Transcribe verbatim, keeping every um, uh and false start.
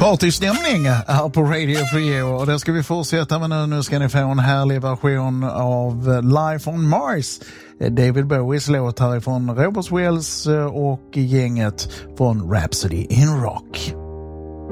Partystämning här på Radio Free, och det ska vi fortsätta med nu. Nu ska ni få en härlig version av Life on Mars, David Bowies låt härifrån Robert Wells och gänget från Rhapsody in Rock.